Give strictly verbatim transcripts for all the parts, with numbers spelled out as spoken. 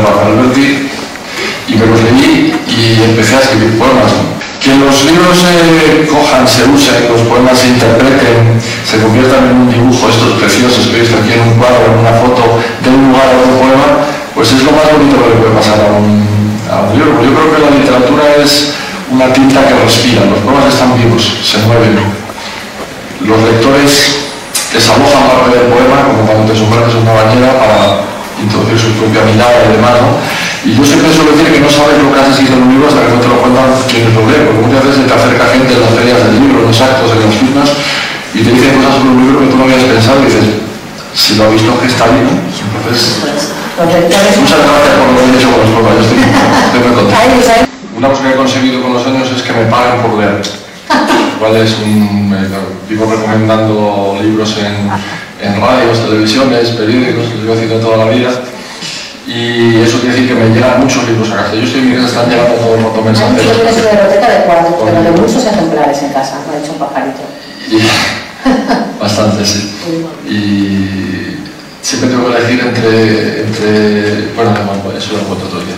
Rafael Alberti, y me los leí y empecé a escribir poemas. Que los libros eh, cojan, se usen, los poemas se interpreten, se conviertan en un dibujo, estos preciosos que veis aquí en un cuadro, en una foto, de un lugar a otro poema, pues es lo más bonito que le puede pasar a un, a un libro. Yo creo que la literatura es una tinta que respira, los poemas están vivos, se mueven. Los lectores desalojan parte del poema, como cuando te sumerges en una bañera para introducir su propia mirada y demás, ¿no? Y yo siempre suelo decir que no sabes lo que has escrito en un libro hasta que no te lo cuentan quienes lo leen, porque muchas veces se te acerca gente en las ferias del libro, en los actos, en las firmas, y te dicen cosas sobre un libro que tú no habías pensado y dices, si lo ha visto que está ahí, ¿no? Entonces, muchas gracias por lo que he hecho con los poemas, yo estoy, estoy muy contento. Una cosa que he conseguido con los años es que me paguen por leer. Igual es un, eh, vivo recomendando libros en, en radios, televisiones, periódicos, que lo he haciendo toda la vida. Y eso quiere decir que me llegan muchos libros a casa. Yo estoy en mi casa, están llegando todo el rato mensajes. Yo tengo una biblioteca de cuatro, pero de muchos ejemplares en casa, me ha hecho un pajarito. Y, bastante, sí. Y siempre tengo que elegir entre, entre bueno, bueno, eso lo cuento todo el día.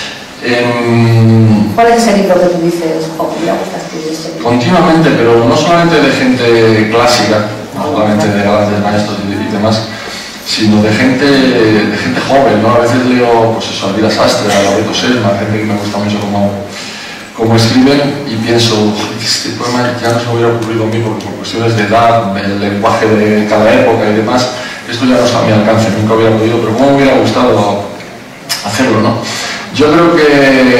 En, ¿Cuál es ese libro que tú dices, oh, me gusta escribir este libro? Continuamente, pero no solamente de gente clásica, no solamente de grandes maestros y, y demás, sino de gente, de gente joven, ¿no? A veces leo, pues eso, a Elvira Sastre, a Loreto Selma, gente que me gusta mucho como, como escriben, y pienso, este poema ya no se me hubiera ocurrido a mí, porque por cuestiones de edad, del lenguaje de cada época y demás, esto ya no está a mi alcance, nunca hubiera podido, pero cómo me hubiera gustado hacerlo, ¿no? Yo creo que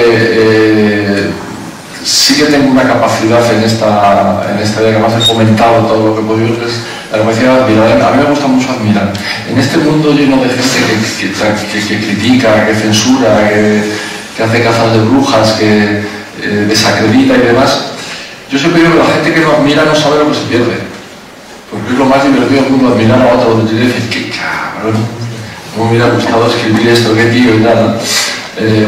eh, sí que tengo una capacidad en esta, en esta idea, que más he fomentado todo lo que he podido, que es la capacidad de admirar. A mí me gusta mucho admirar. En este mundo lleno de gente que, que, que, que critica, que censura, que, que hace cazas de brujas, que eh, desacredita y demás, yo siempre digo que la gente que no admira no sabe lo que se pierde. Porque es lo más divertido del mundo, admirar a otro, donde te dicen, qué cabrón, cómo me hubiera gustado escribir esto, qué tío y tal, eh,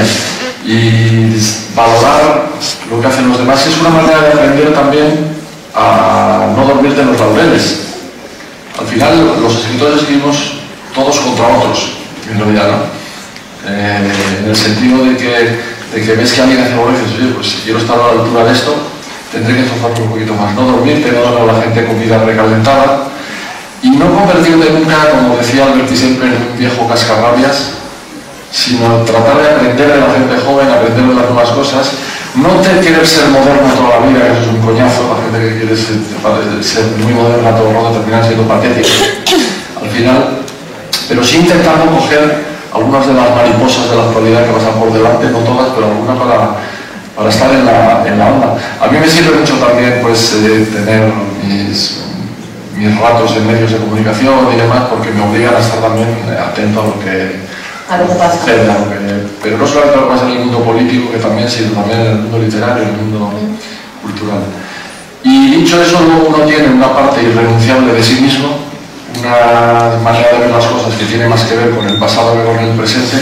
y valorar lo que hacen los demás es una manera de aprender también a no dormirte en los laureles. Al final los escritores escribimos todos contra otros, en realidad, ¿no? Eh, en el sentido de que, de que ves que alguien hace algo y dices, oye, pues si quiero estar a la altura de esto, tendré que esforzarme un poquito más, no dormirte, no dar a la gente comida recalentada y no convertirte nunca, como decía Alberti siempre, en un viejo cascarrabias, sino tratar de aprender de la gente joven, aprender de las nuevas cosas, no te querer ser moderno toda la vida, que eso es un coñazo, la gente que quiere ser, ser muy moderna todo el rato termina siendo patético al final, pero sí intentando coger algunas de las mariposas de la actualidad que pasan por delante, no todas, pero algunas para, para estar en la, en la onda. A mí me sirve mucho también pues, eh, tener mis, mis ratos en medios de comunicación y demás, porque me obligan a estar también atento a lo que a lo que pasa. Pero no solamente lo que pasa en el mundo político, que también, sino también en el mundo literario, en el mundo mm. cultural. Y dicho eso, luego uno tiene una parte irrenunciable de sí mismo, una manera de ver las cosas que tiene más que ver con el pasado que con el presente,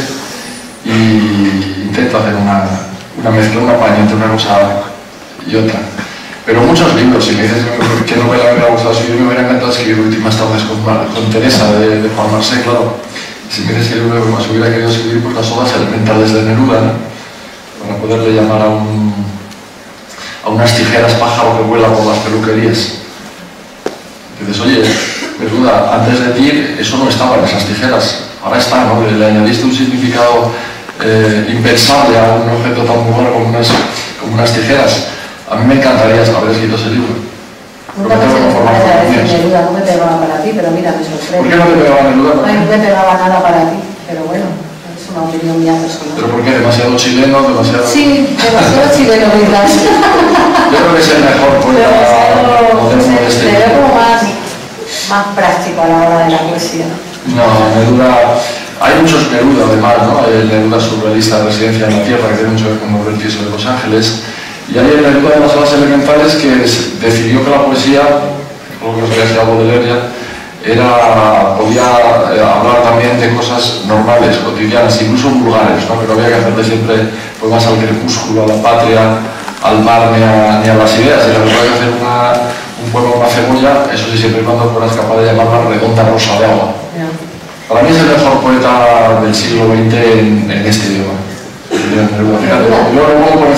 y intenta hacer una, una mezcla, una paña entre una cosa y otra. Pero muchos libros, si me dices qué novela me hubiera gustado escribir, me hubiera encantado escribir Últimas tardes con, con Teresa, de, de Juan Marsé, claro. Si me dices que el libro que más hubiera querido escribir, pues las odas elementales de Neruda, ¿no? Para poderle llamar a, un, a unas tijeras pájaro que vuela por las peluquerías. Dices, oye, Neruda, antes de ti eso no estaba en esas tijeras, ahora está, ¿no? Le, le añadiste un significado eh, impensable a un objeto tan vulgar como unas, como unas tijeras. A mí me encantaría haber escrito ese libro. Nunca pensé que fuera a decir Neruda, no me pegaba para ti, pero mira, me sorprende. ¿Por qué no te pegaba Neruda? No me pegaba nada para ti, pero bueno, es una opinión mía personal. ¿Pero por qué? ¿Demasiado chileno? Demasiado... Sí, demasiado chileno, ¿verdad? Yo creo que es el mejor poeta moderno de este tiempo. Te veo como más, más práctico a la hora de la poesía. No, Neruda... Hay muchos Neruda, además, ¿no? El Neruda surrealista de Residencia en la Tierra, que tiene mucho que ver con el piso de Los Ángeles. Y hay el Neruda de las odas elementales que decidió que la poesía, lo que os había decía Baudelaire, era, podía eh, hablar también de cosas normales, cotidianas, incluso vulgares, ¿no? Que no había que hacerle siempre poemas al crepúsculo, a la patria, al mar, ni a, ni a las ideas. Y la verdad que hacer una, un poema, una cebolla, eso sí, siempre y cuando fueras capaz de llamarla redonda rosa de agua. Yeah. Para mí es el mejor poeta del siglo veinte en, en este idioma. Fíjate, yo lo pongo por